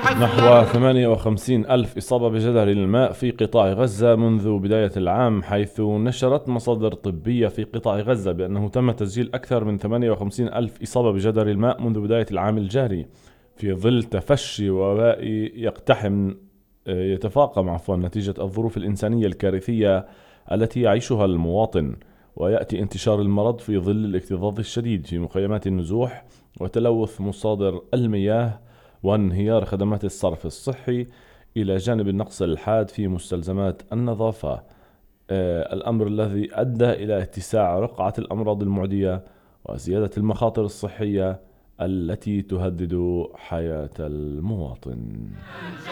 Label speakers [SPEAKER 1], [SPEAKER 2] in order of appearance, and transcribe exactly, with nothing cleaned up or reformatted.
[SPEAKER 1] نحو ثمانية وخمسين ألف إصابة بجدري الماء في قطاع غزة منذ بداية العام، حيث نشرت مصادر طبية في قطاع غزة بأنه تم تسجيل أكثر من ثمانية وخمسين ألف إصابة بجدري الماء منذ بداية العام الجاري، في ظل تفشي وباء يقتحم يتفاقم عفوا نتيجة الظروف الإنسانية الكارثية التي يعيشها المواطن. ويأتي انتشار المرض في ظل الاكتظاظ الشديد في مخيمات النزوح وتلوث مصادر المياه وانهيار خدمات الصرف الصحي، إلى جانب النقص الحاد في مستلزمات النظافة، آه الأمر الذي أدى إلى اتساع رقعة الأمراض المعدية وزيادة المخاطر الصحية التي تهدد حياة المواطن.